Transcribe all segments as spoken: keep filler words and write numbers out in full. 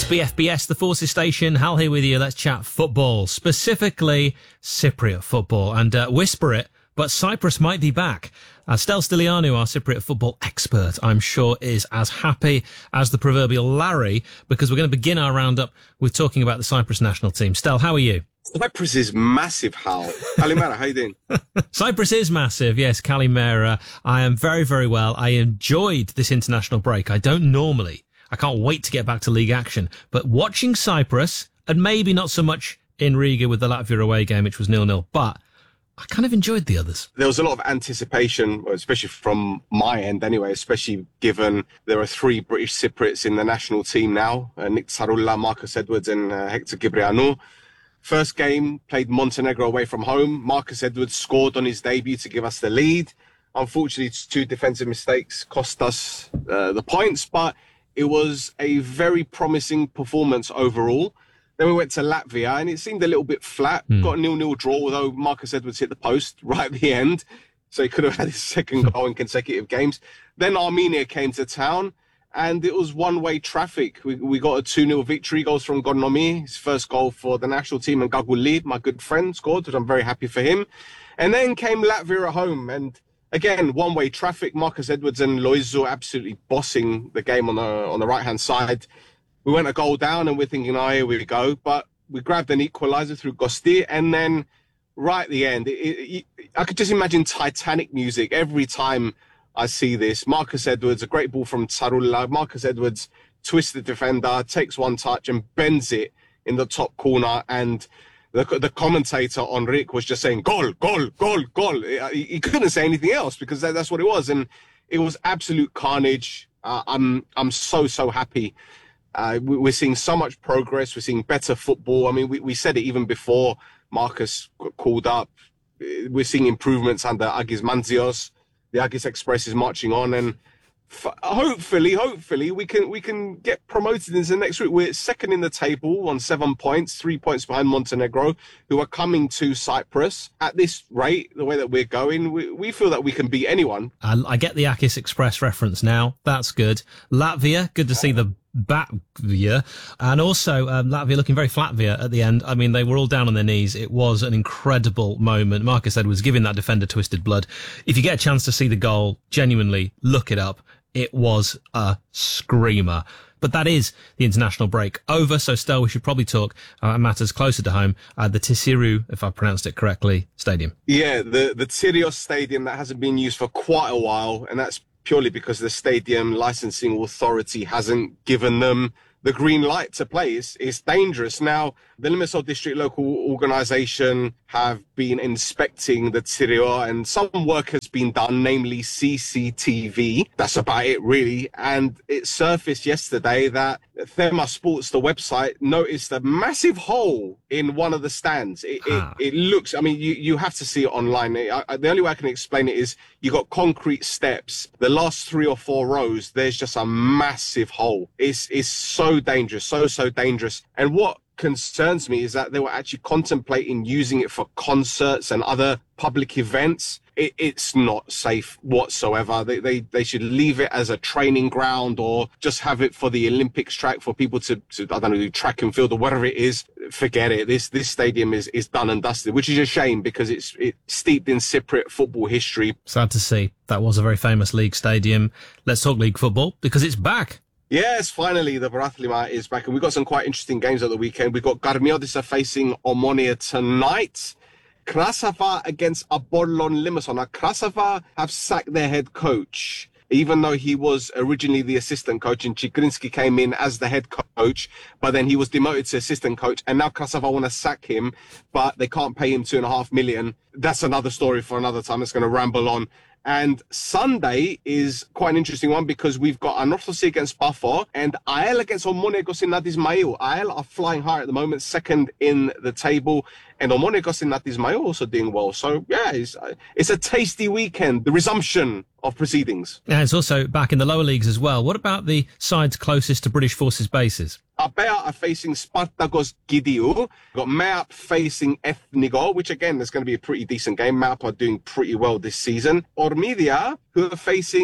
B F B S, the Forces Station. Hal here with you. Let's chat football, specifically Cypriot football, and uh, whisper it, but Cyprus might be back. Uh, Stel Stilianou, our Cypriot football expert, I'm sure is as happy as the proverbial Larry, because we're going to begin our roundup with talking about the Cyprus national team. Stel, how are you? Cyprus is massive, Hal. Kalimera, how you doing? Cyprus is massive, yes, Kalimera. I am very, very well. I enjoyed this international break. I don't normally. I can't wait to get back to league action. But watching Cyprus, and maybe not so much in Riga with the Latvia away game, which was nil-nil, but I kind of enjoyed the others. There was a lot of anticipation, especially from my end anyway, especially given there are three British Cypriots in the national team now, uh, Nick Tsaroulla, Marcus Edwards and uh, Hector Gybrianou. First game, played Montenegro away from home. Marcus Edwards scored on his debut to give us the lead. Unfortunately, two defensive mistakes cost us uh, the points, but it was a very promising performance overall. Then we went to Latvia and it seemed a little bit flat. Mm. Got a nil-nil draw, although Marcus Edwards hit the post right at the end. So he could have had his second goal in consecutive games. Then Armenia came to town and it was one-way traffic. We, we got a two-nil victory, goals from Gonomi, his first goal for the national team, and Gaguli, my good friend, scored, which I'm very happy for him. And then came Latvia at home, and again, one-way traffic. Marcus Edwards and Loizo absolutely bossing the game on the on the right-hand side. We went a goal down, and we're thinking, oh, here we go. But we grabbed an equaliser through Gosti, and then right at the end, it, it, it, I could just imagine Titanic music every time I see this. Marcus Edwards, a great ball from Tsaroulla. Marcus Edwards twists the defender, takes one touch, and bends it in the top corner, and The, the commentator on Rick was just saying, goal, goal, goal, goal. He, he couldn't say anything else because that, that's what it was. And it was absolute carnage. Uh, I'm I'm so, so happy. Uh, we, we're seeing so much progress. We're seeing better football. I mean, we, we said it even before Marcus got called up. We're seeing improvements under Agis Manzios. The Agis Express is marching on. And f- hopefully, hopefully, we can we can get promoted into the next week. We're second in the table on seven points, three points behind Montenegro, who are coming to Cyprus. At this rate, the way that we're going, we, we feel that we can beat anyone. I, I get the Agis Express reference now. That's good. Latvia, good to see the Batvia, and also um, Latvia looking very Flatvia at the end. I mean, they were all down on their knees. It was an incredible moment. Marcus Edwards giving that defender twisted blood. If you get a chance to see the goal, genuinely look it up. It was a screamer. But that is the international break over. So, Stel, we should probably talk uh, matters closer to home. Uh, the Tisiru, if I pronounced it correctly, stadium. Yeah, the, the Tirios stadium that hasn't been used for quite a while. And that's purely because the stadium licensing authority hasn't given them the green light to play. It's, it's dangerous. Now, the Limassol District Local Organisation have been inspecting the Tirio, and some work has been done, namely C C T V. That's about it, really. And it surfaced yesterday that Thema Sports, the website, noticed a massive hole in one of the stands. It, huh. it, it looks, I mean, you, you have to see it online. It, I, the only way I can explain it is you got concrete steps. The last three or four rows, there's just a massive hole. It's, it's so dangerous, so, so dangerous. And what concerns me is that they were actually contemplating using it for concerts and other public events. It, it's not safe whatsoever. They, they they should leave it as a training ground or just have it for the Olympics track for people to, to I don't know, do track and field or whatever it is. Forget it. This this stadium is, is done and dusted, which is a shame because it's it's steeped in Cypriot football history. Sad to see. That was a very famous league stadium. Let's talk league football because it's back. Yes, finally, the Barathilima is back, and we've got some quite interesting games at the weekend. We've got Garmiodis facing Omonia tonight. Krasava against Apollon Limassol. Now, Krasava have sacked their head coach, even though he was originally the assistant coach, and Chigrinsky came in as the head coach, but then he was demoted to assistant coach, and now Krasava want to sack him, but they can't pay him two and a half million. That's another story for another time. It's going to ramble on. And Sunday is quite an interesting one because we've got Anorthosis against Bafo and A E L against Omonia in Ismail. A E L are flying high at the moment, second in the table, and Omonia in Ismail also doing well. So, yeah, it's, it's a tasty weekend, the resumption of proceedings. Yeah, it's also back in the lower leagues as well. What about the sides closest to British Forces bases? Apea are facing Spartakos Gidiou. Got Meap facing Ethnigo, which again is going to be a pretty decent game. Meap are doing pretty well this season. Ormidia, who are facing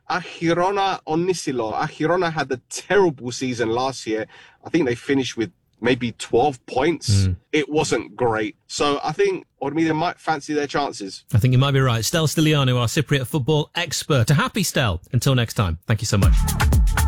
Achirona Onisilo. Achirona had a terrible season last year. I think they finished with maybe twelve points. Mm. It wasn't great. So I think Ormida might fancy their chances. I think you might be right. Stel Stilianu, our Cypriot football expert. A happy Stel. Until next time. Thank you so much.